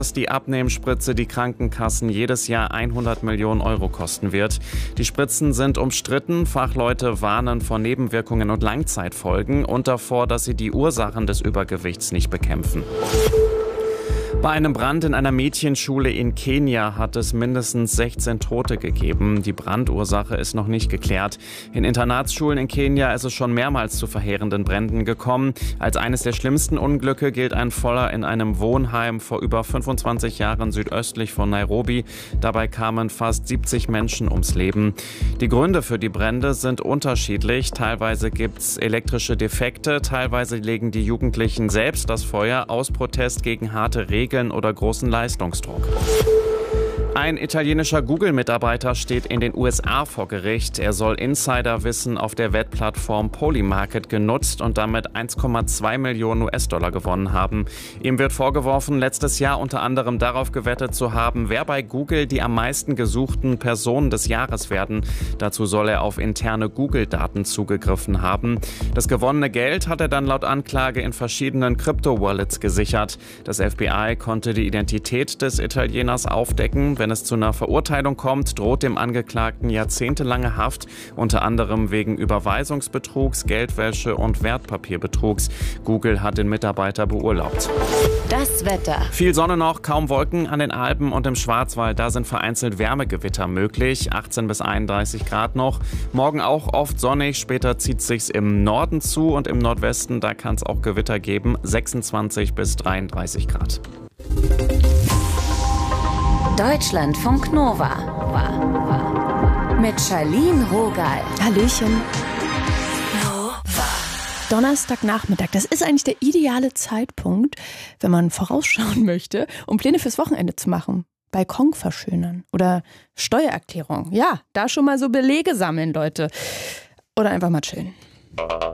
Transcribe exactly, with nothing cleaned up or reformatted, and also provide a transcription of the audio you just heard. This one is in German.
dass die Abnehmspritze die Krankenkassen jedes Jahr hundert Millionen Euro kosten wird. Die Spritzen sind umstritten. Fachleute warnen vor Nebenwirkungen und Langzeitfolgen und davor, dass sie die Ursachen des Übergewichts nicht bekämpfen. Bei einem Brand in einer Mädchenschule in Kenia hat es mindestens sechzehn Tote gegeben. Die Brandursache ist noch nicht geklärt. In Internatsschulen in Kenia ist es schon mehrmals zu verheerenden Bränden gekommen. Als eines der schlimmsten Unglücke gilt ein Feuer in einem Wohnheim vor über fünfundzwanzig Jahren südöstlich von Nairobi. Dabei kamen fast siebzig Menschen ums Leben. Die Gründe für die Brände sind unterschiedlich. Teilweise gibt es elektrische Defekte, teilweise legen die Jugendlichen selbst das Feuer aus Protest gegen harte Regeln oder großen Leistungsdruck. Ein italienischer Google-Mitarbeiter steht in den U S A vor Gericht. Er soll Insiderwissen auf der Wettplattform Polymarket genutzt und damit eins Komma zwei Millionen U S-Dollar gewonnen haben. Ihm wird vorgeworfen, letztes Jahr unter anderem darauf gewettet zu haben, wer bei Google die am meisten gesuchten Personen des Jahres werden. Dazu soll er auf interne Google-Daten zugegriffen haben. Das gewonnene Geld hat er dann laut Anklage in verschiedenen Crypto-Wallets gesichert. Das F B I konnte die Identität des Italieners aufdecken. Wenn es zu einer Verurteilung kommt, droht dem Angeklagten jahrzehntelange Haft, unter anderem wegen Überweisungsbetrugs, Geldwäsche und Wertpapierbetrugs. Google hat den Mitarbeiter beurlaubt. Das Wetter. Viel Sonne noch, kaum Wolken an den Alpen und im Schwarzwald. Da sind vereinzelt Wärmegewitter möglich. achtzehn bis einunddreißig Grad noch. Morgen auch oft sonnig. Später zieht sich's im Norden zu und im Nordwesten, da kann es auch Gewitter geben. sechsundzwanzig bis dreiunddreißig Grad. Deutschlandfunk Nova mit Charlene Rogal. Hallöchen. Donnerstagnachmittag, das ist eigentlich der ideale Zeitpunkt, wenn man vorausschauen möchte, um Pläne fürs Wochenende zu machen. Balkon verschönern oder Steuererklärung. Ja, da schon mal so Belege sammeln, Leute. Oder einfach mal chillen.